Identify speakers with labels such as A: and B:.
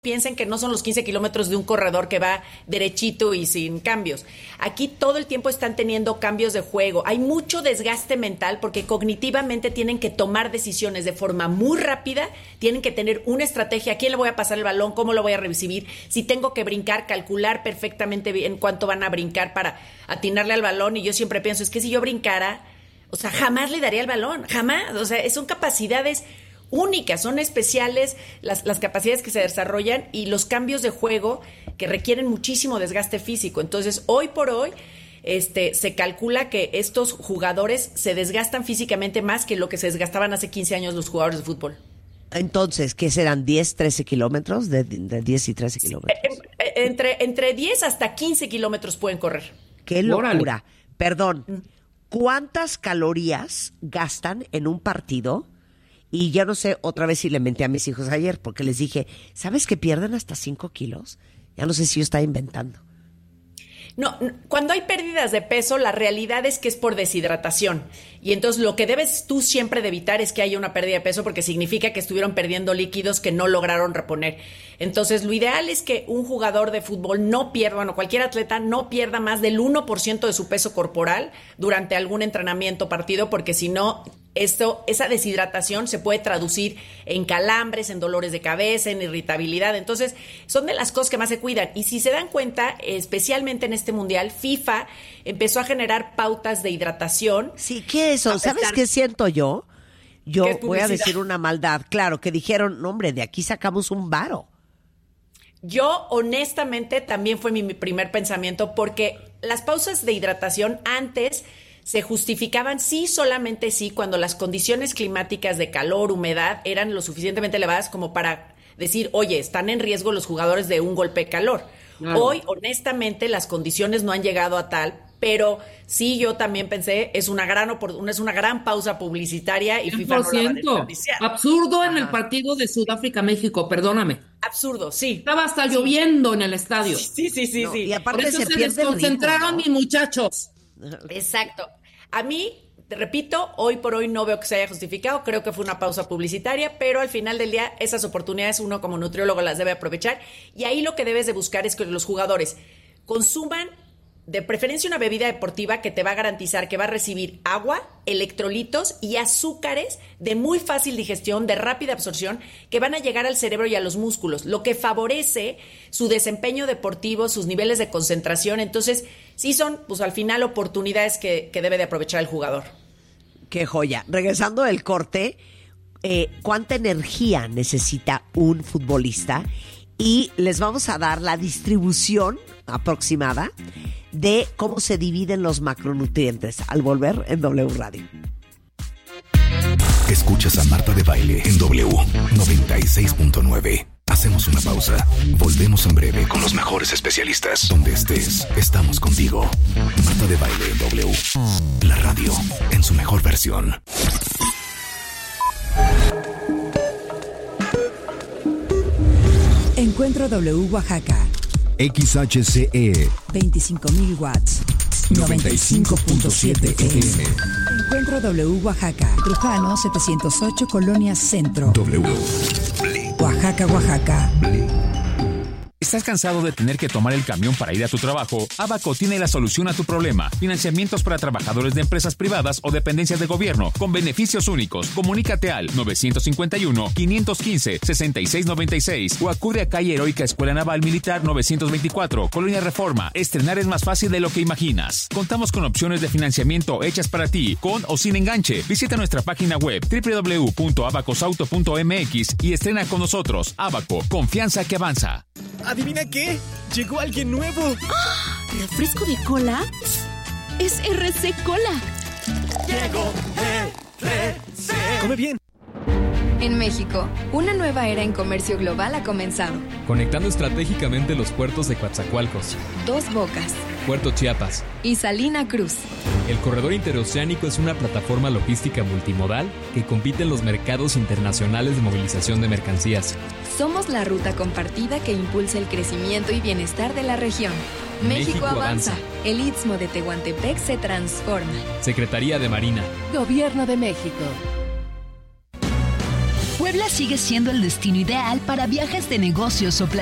A: Piensen que no son los 15 kilómetros de un corredor que va derechito y sin cambios. Aquí todo el tiempo están teniendo cambios de juego. Hay mucho desgaste mental porque cognitivamente tienen que tomar decisiones de forma muy rápida. Tienen que tener una estrategia. ¿A quién le voy a pasar el balón? ¿Cómo lo voy a recibir? Si tengo que brincar, calcular perfectamente bien cuánto van a brincar para atinarle al balón. Y yo siempre pienso, es que si yo brincara, o sea, jamás le daría el balón. Jamás. O sea, son capacidades únicas, son especiales las capacidades que se desarrollan y los cambios de juego que requieren muchísimo desgaste físico. Entonces, hoy por hoy, se calcula que estos jugadores se desgastan físicamente más que lo que se desgastaban hace 15 años los jugadores de fútbol.
B: Entonces, ¿qué serán? ¿10, 13 kilómetros? ¿De 10 y 13 kilómetros?
A: Entre 10 hasta 15 kilómetros pueden correr.
B: ¡Qué locura! Perdón, ¿cuántas calorías gastan en un partido? Y ya no sé, otra vez si le menté a mis hijos ayer, porque les dije, ¿sabes que pierden hasta 5 kilos? Ya no sé si yo estaba inventando.
A: No, cuando hay pérdidas de peso, la realidad es que es por deshidratación. Y entonces lo que debes tú siempre de evitar es que haya una pérdida de peso porque significa que estuvieron perdiendo líquidos que no lograron reponer. Entonces lo ideal es que un jugador de fútbol no pierda, bueno, cualquier atleta no pierda más del 1% de su peso corporal durante algún entrenamiento o partido, porque si no, esa deshidratación se puede traducir en calambres, en dolores de cabeza, en irritabilidad. Entonces, son de las cosas que más se cuidan. Y si se dan cuenta, especialmente en este mundial, FIFA empezó a generar pautas de hidratación.
B: Sí, ¿qué es eso? ¿Sabes qué siento yo? Yo voy a decir una maldad. Claro, que dijeron, no, hombre, de aquí sacamos un varo.
A: Yo, honestamente, también fue mi primer pensamiento, porque las pausas de hidratación antes se justificaban solamente cuando las condiciones climáticas de calor, humedad eran lo suficientemente elevadas como para decir, oye, están en riesgo los jugadores de un golpe de calor. Claro. Hoy, honestamente, las condiciones no han llegado a tal, pero sí, yo también pensé, es una gran pausa publicitaria y
C: 100%.
A: FIFA no la va a desperdiciar.
C: Absurdo en el partido de Sudáfrica-México, perdóname.
A: Absurdo, sí.
C: Estaba hasta lloviendo en el estadio.
A: Sí.
B: No, y aparte
C: por eso
B: se pierde el
C: desconcentraron mis muchachos.
A: Exacto. A mí, te repito, hoy por hoy no veo que se haya justificado, creo que fue una pausa publicitaria, pero al final del día esas oportunidades uno como nutriólogo las debe aprovechar y ahí lo que debes de buscar es que los jugadores consuman de preferencia una bebida deportiva que te va a garantizar que va a recibir agua, electrolitos y azúcares de muy fácil digestión, de rápida absorción, que van a llegar al cerebro y a los músculos, lo que favorece su desempeño deportivo, sus niveles de concentración. Entonces, sí son, pues al final, oportunidades que debe de aprovechar el jugador.
B: ¡Qué joya! Regresando del corte, ¿cuánta energía necesita un futbolista? Y les vamos a dar la distribución aproximada de cómo se dividen los macronutrientes al volver en W Radio.
D: Escuchas a Marta de Baile en W 96.9. Hacemos una pausa. Volvemos en breve con los mejores especialistas. Donde estés, estamos contigo. Marta de Baile en W. La radio en su mejor versión.
E: Encuentro W Oaxaca.
F: XHCE
E: 25,000 watts.
F: 95.7 FM.
E: Encuentro W Oaxaca. Trujano 708 Colonia Centro.
F: W.
E: Oaxaca, Oaxaca.
G: ¿Estás cansado de tener que tomar el camión para ir a tu trabajo? Abaco tiene la solución a tu problema. Financiamientos para trabajadores de empresas privadas o dependencias de gobierno con beneficios únicos. Comunícate al 951-515-6696 o acude a calle Heroica Escuela Naval Militar 924, Colonia Reforma. Estrenar es más fácil de lo que imaginas. Contamos con opciones de financiamiento hechas para ti, con o sin enganche. Visita nuestra página web www.abacosauto.mx y estrena con nosotros. Abaco, confianza que avanza.
H: ¿Adivina qué? Llegó alguien nuevo.
I: ¡Oh! ¿Refresco de cola? Es RC Cola.
H: Llegó RC. Come bien.
J: En México, una nueva era en comercio global ha comenzado.
K: Conectando estratégicamente los puertos de Coatzacoalcos,
J: Dos Bocas,
K: Puerto Chiapas
J: y Salina Cruz.
K: El corredor interoceánico es una plataforma logística multimodal que compite en los mercados internacionales de movilización de mercancías.
J: Somos la ruta compartida que impulsa el crecimiento y bienestar de la región. México avanza. El Istmo de Tehuantepec se transforma.
K: Secretaría de Marina.
I: Gobierno de México.
L: Puebla sigue siendo el destino ideal para viajes de negocios o